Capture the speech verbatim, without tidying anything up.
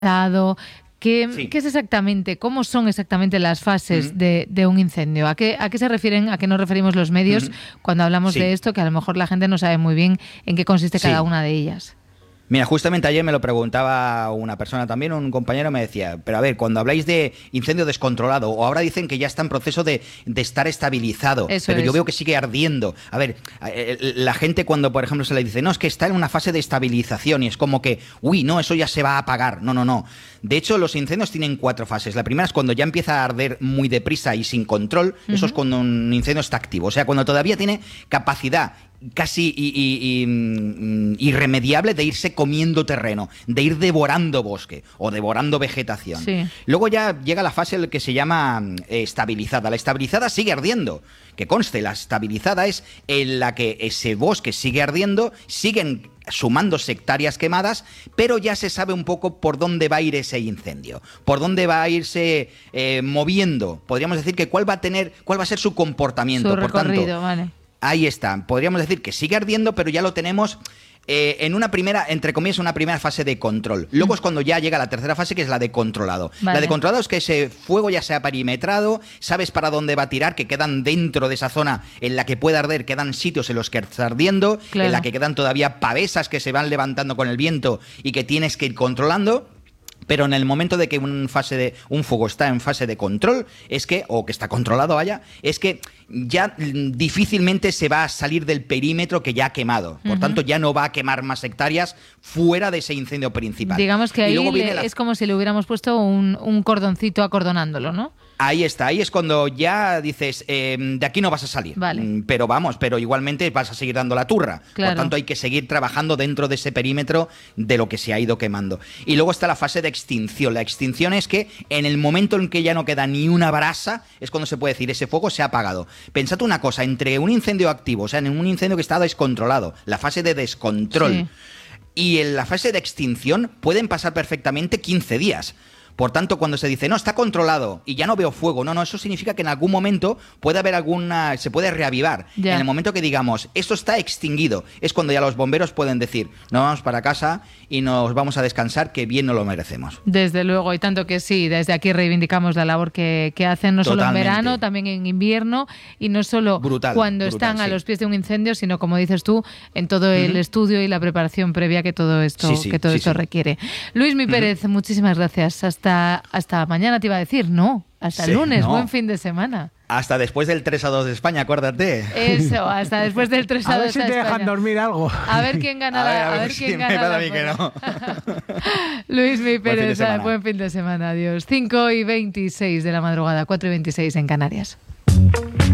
¿Qué, Sí. ¿Qué es exactamente, cómo son exactamente las fases Uh-huh. de, de un incendio? ¿A qué, ¿A qué se refieren, a qué nos referimos los medios Uh-huh. cuando hablamos Sí. de esto? Que a lo mejor la gente no sabe muy bien en qué consiste Sí. cada una de ellas. Mira, justamente ayer me lo preguntaba una persona también, un compañero me decía, pero a ver, cuando habláis de incendio descontrolado, o ahora dicen que ya está en proceso de, de estar estabilizado, Eso pero es. yo veo que sigue ardiendo. A ver, la gente cuando, por ejemplo, se le dice, no, es que está en una fase de estabilización y es como que, uy, no, eso ya se va a apagar. No, no, no. De hecho, los incendios tienen cuatro fases. La primera es cuando ya empieza a arder muy deprisa y sin control. Uh-huh. Eso es cuando un incendio está activo. O sea, cuando todavía tiene capacidad casi y, y, y, irremediable de irse comiendo terreno, de ir devorando bosque o devorando vegetación. Sí. Luego ya llega la fase en la que se llama eh, estabilizada. La estabilizada sigue ardiendo. Que conste, la estabilizada es en la que ese bosque sigue ardiendo, siguen sumándose hectáreas quemadas, pero ya se sabe un poco por dónde va a ir ese incendio, por dónde va a irse eh, moviendo. Podríamos decir que cuál va a tener, cuál va a ser su comportamiento. Su por recorrido, tanto, vale. Ahí está. Podríamos decir que sigue ardiendo, pero ya lo tenemos eh, en una primera, entre comillas, una primera fase de control. Luego mm. es cuando ya llega la tercera fase, que es la de controlado. Vale. La de controlado es que ese fuego ya se ha perimetrado, sabes para dónde va a tirar, que quedan dentro de esa zona en la que puede arder, quedan sitios en los que está ardiendo, claro. En la que quedan todavía pavesas que se van levantando con el viento y que tienes que ir controlando. Pero en el momento de que un, fase de, un fuego está en fase de control, es que, o que está controlado, vaya, es que ya difícilmente se va a salir del perímetro que ya ha quemado. Por uh-huh. tanto, ya no va a quemar más hectáreas fuera de ese incendio principal. Digamos que ahí le, la... es como si le hubiéramos puesto un, un cordoncito acordonándolo, ¿no? Ahí está, ahí es cuando ya dices, eh, de aquí no vas a salir. Vale. Pero vamos, pero igualmente vas a seguir dando la turra. Claro. Por tanto, hay que seguir trabajando dentro de ese perímetro de lo que se ha ido quemando. Y luego está la fase de extinción. La extinción es que en el momento en que ya no queda ni una brasa, es cuando se puede decir, ese fuego se ha apagado. Pensad una cosa, entre un incendio activo, o sea, en un incendio que está descontrolado, la fase de descontrol, sí. y en la fase de extinción pueden pasar perfectamente quince días. Por tanto, cuando se dice, no, está controlado y ya no veo fuego, no, no, eso significa que en algún momento puede haber alguna, se puede reavivar. Ya. En el momento que digamos, esto está extinguido, es cuando ya los bomberos pueden decir, nos vamos para casa y nos vamos a descansar, que bien nos lo merecemos. Desde luego, y tanto que sí, desde aquí reivindicamos la labor que, que hacen, no Totalmente. Solo en verano, también en invierno, y no solo brutal, cuando brutal, están sí. a los pies de un incendio, sino, como dices tú, en todo el uh-huh. estudio y la preparación previa que todo esto, sí, sí, que todo sí, esto sí. requiere. Luismi Pérez, uh-huh. muchísimas gracias. Hasta, hasta mañana te iba a decir, no, hasta sí, el lunes, no. buen fin de semana. Hasta después del tres a dos de España, acuérdate. Eso, hasta después del tres a dos A ver si te España. dejan dormir algo. A ver quién gana a ver, la a ver, a ver sí, quién me gana pasa a la mí que no. Luismi Pérez, buen fin, buen fin de semana, adiós. cinco y veintiséis de la madrugada, cuatro y veintiséis en Canarias.